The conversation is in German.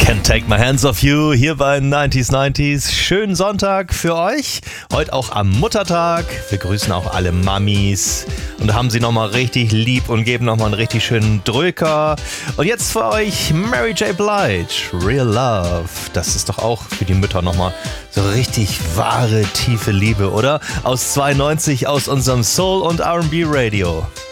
Can't Take My Hands Off You hier bei 90s. Schönen Sonntag für euch. Heute auch am Muttertag. Wir grüßen auch alle Mamis und haben sie nochmal richtig lieb und geben nochmal einen richtig schönen Drücker. Und jetzt für euch Mary J. Blige, Real Love. Das ist doch auch für die Mütter nochmal so richtig wahre, tiefe Liebe, oder? Aus 92, aus unserem Soul- und R&B-Radio.